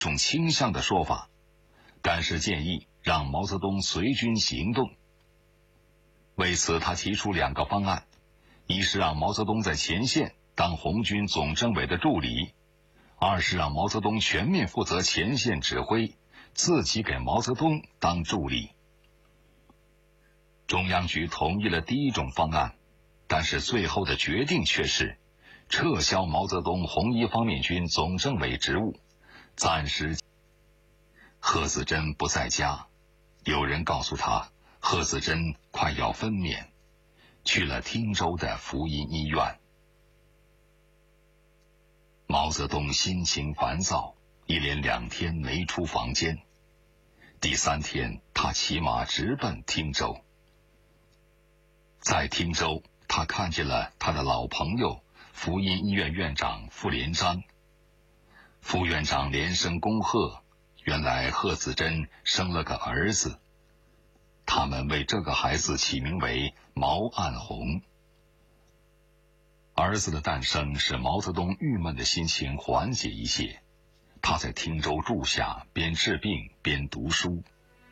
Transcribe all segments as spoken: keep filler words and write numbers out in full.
种倾向的说法，但是建议让毛泽东随军行动。为此，他提出两个方案：一是让毛泽东在前线当红军总政委的助理；二是让毛泽东全面负责前线指挥，自己给毛泽东当助理。中央局同意了第一种方案，但是最后的决定却是撤销毛泽东红一方面军总政委职务，暂时。贺子珍不在家，有人告诉他，贺子珍快要分娩，去了汀州的福音医院。毛泽东心情烦躁，一连两天没出房间。第三天，他骑马直奔汀州。在汀州，他看见了他的老朋友福音医院院长傅连璋。副院长连声恭贺，原来贺子珍生了个儿子，他们为这个孩子起名为毛岸红。儿子的诞生使毛泽东郁闷的心情缓解一些，他在汀州住下，边治病边读书。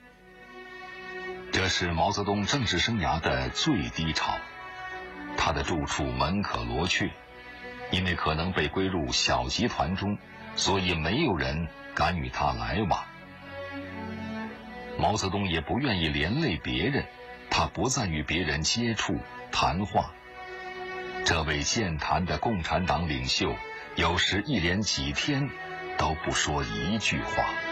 这是毛泽东政治生涯的最低潮，他的住处门可罗雀，因为可能被归入小集团中，所以没有人敢与他来往。毛泽东也不愿意连累别人，他不再与别人接触谈话。这位健谈的共产党领袖，有时一连几天都不说一句话。